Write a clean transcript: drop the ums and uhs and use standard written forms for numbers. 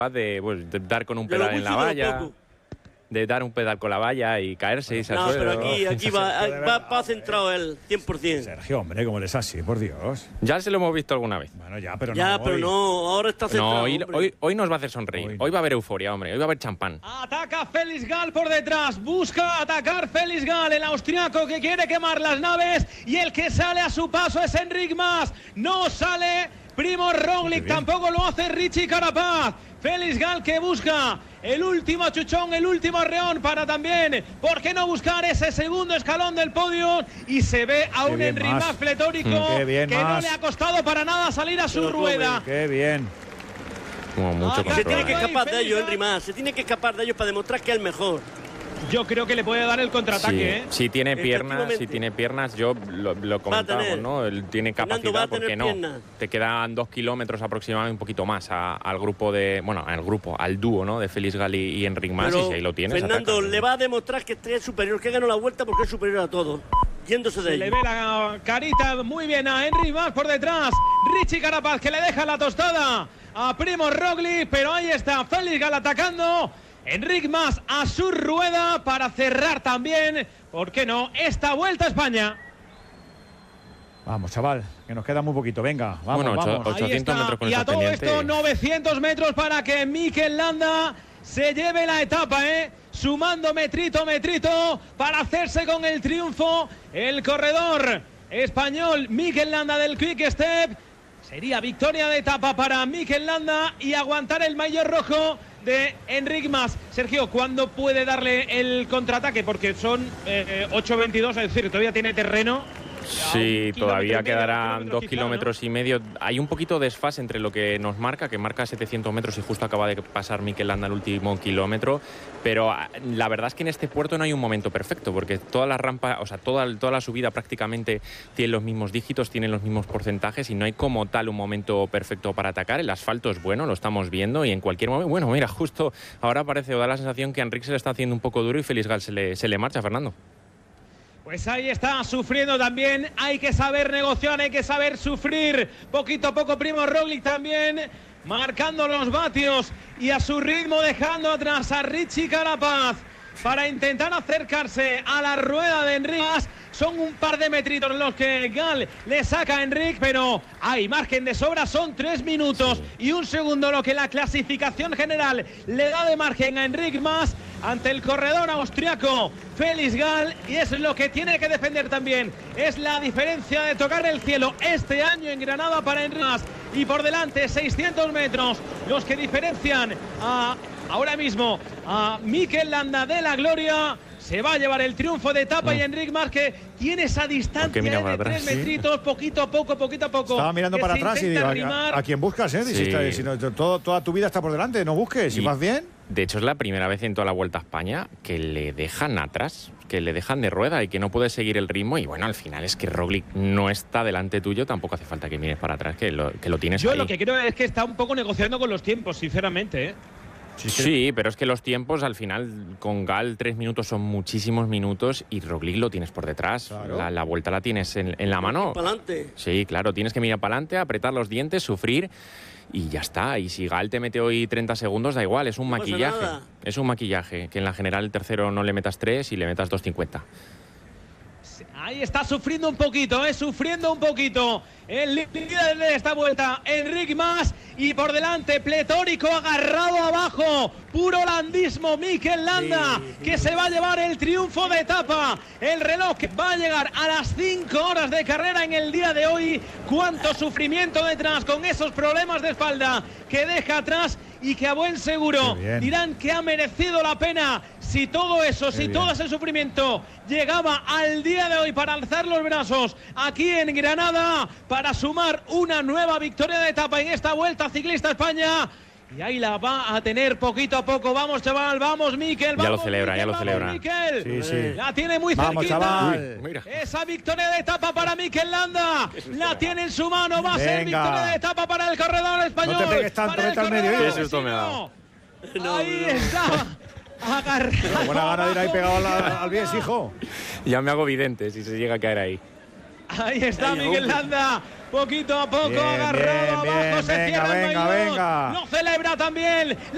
de dar con un pedal en la valla, de dar un pedal con la valla y caerse y No, pero aquí va centrado el 100%. Sergio, hombre, ¿cómo les así? Por Dios. Ya se lo hemos visto alguna vez. Bueno, ya, pero no. Ahora está centrado. No, hoy nos va a hacer sonreír. Hoy va a haber euforia, hombre. Hoy va a haber champán. Ataca Felix Gall por detrás. Busca atacar Felix Gall, el austriaco que quiere quemar las naves. Y el que sale a su paso es Enric Mas. No sale Primož Roglic, tampoco lo hace Richie Carapaz. Felix Gall que busca el último chuchón, el último arreón para también, ¿por qué no buscar ese segundo escalón del podio? Y se ve a un Enric Mas pletórico que no le ha costado para nada salir a su rueda. ¡Qué bien! Se tiene que escapar de ellos, Enric Mas. Se tiene que escapar de ellos para demostrar que es el mejor. Yo creo que le puede dar el contraataque, Si tiene piernas, yo lo comentamos, ¿no? Él tiene capacidad, ¿por qué no? Te quedan 2 kilómetros aproximadamente, un poquito más al grupo al dúo, ¿no? De Felix Gall y Enric Mas, y si ahí lo tienes. Fernando le va a demostrar que es superior, que ganó la vuelta porque es superior a todos. Yéndose de ellos. Le ve la carita muy bien a Enric Mas por detrás. Richie Carapaz que le deja la tostada a Primož Roglic, pero ahí está Felix Gall atacando. Enric Mas a su rueda para cerrar también, ¿por qué no?, esta Vuelta a España. Vamos, chaval, que nos queda muy poquito. Venga, vamos, vamos. 800 metros con y a todo pendiente. Esto 900 metros para que Mikel Landa se lleve la etapa, sumando metrito para hacerse con el triunfo. El corredor español Mikel Landa del Quick Step. Sería victoria de etapa para Mikel Landa y aguantar el maillot rojo de Enric Mas. Sergio, ¿cuándo puede darle el contraataque? Porque son 8.22, es decir, todavía tiene terreno. Sí, todavía quedarán 2 kilómetros y medio. Hay un poquito de desfase entre lo que nos marca, que marca 700 metros y justo acaba de pasar Mikel Landa el último kilómetro. Pero la verdad es que en este puerto no hay un momento perfecto, porque toda la rampa, o sea, toda la subida prácticamente tiene los mismos dígitos, tienen los mismos porcentajes y no hay como tal un momento perfecto para atacar. El asfalto es bueno, lo estamos viendo y en cualquier momento, bueno, mira, justo ahora parece o da la sensación que a Enric se le está haciendo un poco duro y Felix Gall se le marcha, Fernando. Pues ahí está, sufriendo también. Hay que saber negociar, hay que saber sufrir. Poquito a poco Primož Roglic también, marcando los vatios y a su ritmo dejando atrás a Richie Carapaz para intentar acercarse a la rueda de Enric Mas. Son un par de metritos los que Gall le saca a Enric, pero hay margen de sobra, son 3 minutos y un segundo lo que la clasificación general le da de margen a Enric Mas ante el corredor austriaco Felix Gall, y es lo que tiene que defender también, es la diferencia de tocar el cielo este año en Granada para Enric Mas, y por delante 600 metros los que diferencian ahora mismo a Mikel Landa de la gloria. Se va a llevar el triunfo de etapa y Enric Mas, que tiene esa distancia de 3 metritos, poquito a poco. Estaba mirando para atrás y digo, ¿a quién buscas? Si toda tu vida está por delante, no busques, si vas bien. De hecho, es la primera vez en toda la Vuelta a España que le dejan atrás, que le dejan de rueda y que no puede seguir el ritmo. Y bueno, al final es que Roglic no está delante tuyo, tampoco hace falta que mires para atrás, que lo tienes ahí. Yo lo que creo es que está un poco negociando con los tiempos, sinceramente, Sí, pero es que los tiempos al final con Gall 3 minutos son muchísimos minutos y Roglic lo tienes por detrás. Claro. La vuelta la tienes en la mano. Para adelante. Sí, claro, tienes que mirar para adelante, apretar los dientes, sufrir y ya está. Y si Gall te mete hoy 30 segundos, da igual, es un maquillaje. Es un maquillaje, que en la general el tercero no le metas 3 y le metas 2.50. Ahí está sufriendo un poquito, el líder de esta vuelta, Enric Mas, y por delante, pletórico, agarrado abajo, puro holandismo, Mikel Landa, que se va a llevar el triunfo de etapa. El reloj va a llegar a las 5 horas de carrera en el día de hoy. Cuánto sufrimiento detrás con esos problemas de espalda que deja atrás y que a buen seguro dirán que ha merecido la pena si todo eso, todo ese sufrimiento llegaba al día de hoy para alzar los brazos aquí en Granada para sumar una nueva victoria de etapa en esta Vuelta Ciclista a España. Y ahí la va a tener poquito a poco. Vamos, chaval, vamos, Mikel. Ya lo celebra. Mikel. Sí. La tiene muy vamos, cerquita. Chaval. Esa victoria de etapa para Mikel Landa. La tiene en su mano. Va a ser victoria de etapa para el corredor español. No te pegues tanto, vete al medio. Ahí está. Agarrado. Buena gana de ir ahí pegado al bies, hijo. Ya me hago vidente si se llega a caer ahí. Ahí está Mikel Landa, poquito a poco, agarrado abajo, se cierra el maillot. Lo celebra también.